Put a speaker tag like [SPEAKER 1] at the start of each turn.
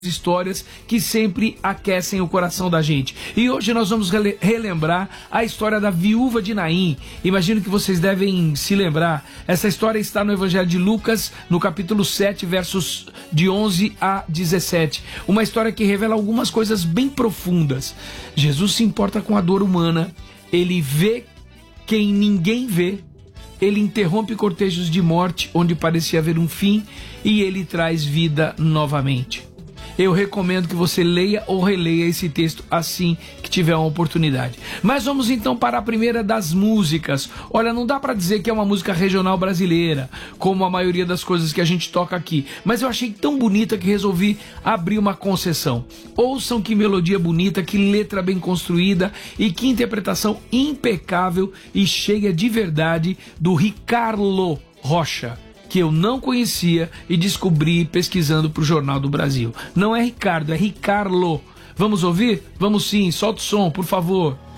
[SPEAKER 1] histórias que sempre aquecem o coração da gente. E hoje nós vamos relembrar a história da viúva de Naim. Imagino que vocês devem se lembrar. Essa história está no Evangelho de Lucas, no capítulo 7, versos de 11 a 17. Uma história que revela algumas coisas bem profundas. Jesus se importa com a dor humana. Ele vê quem ninguém vê. Ele interrompe cortejos de morte onde parecia haver um fim e ele traz vida novamente. Eu recomendo que você leia ou releia esse texto assim que tiver uma oportunidade. Mas vamos então para a primeira das músicas. Olha, não dá para dizer que é uma música regional brasileira, como a maioria das coisas que a gente toca aqui. Mas eu achei tão bonita que resolvi abrir uma concessão. Ouçam que melodia bonita, que letra bem construída e que interpretação impecável e cheia de verdade do Ricardo Rocha, que eu não conhecia e descobri pesquisando para o Jornal do Brasil. Não é Ricardo, é Ricardo. Vamos ouvir? Vamos sim, solta o som, por favor.